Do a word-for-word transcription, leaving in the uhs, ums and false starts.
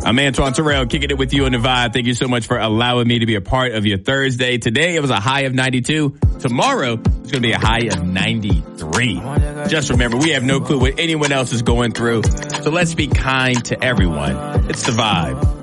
I'm Antoine Terrell, kicking it with you on the Vibe. Thank you so much for allowing me to be a part of your Thursday. Today, it was a high of ninety-two. Tomorrow, it's going to be a high of ninety-three. Just remember, we have no clue what anyone else is going through. So let's be kind to everyone. It's the Vibe.